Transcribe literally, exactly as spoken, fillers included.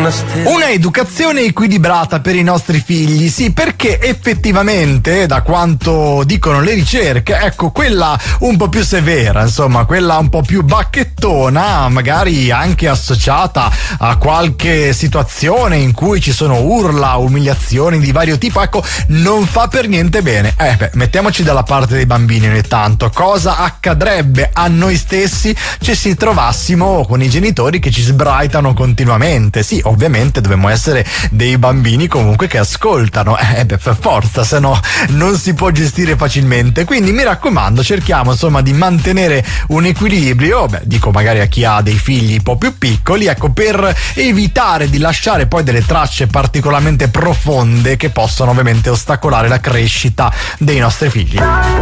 Una educazione equilibrata per i nostri figli, sì, perché effettivamente, da quanto dicono le ricerche, ecco, quella un po' più severa, insomma, quella un po' più bacchettona, magari anche associata a qualche situazione in cui ci sono urla, umiliazioni di vario tipo, ecco, non fa per niente bene. Eh beh, mettiamoci dalla parte dei bambini ogni tanto. Cosa accadrebbe a noi stessi se ci trovassimo con i genitori che ci sbraitano continuamente? Sì, ovviamente dobbiamo essere dei bambini comunque che ascoltano, eh beh, per forza, se no non si può gestire facilmente. Quindi mi raccomando, cerchiamo insomma di mantenere un equilibrio, beh, dico magari a chi ha dei figli un po' più piccoli, ecco, per evitare di lasciare poi delle tracce particolarmente profonde che possono ovviamente ostacolare la crescita dei nostri figli.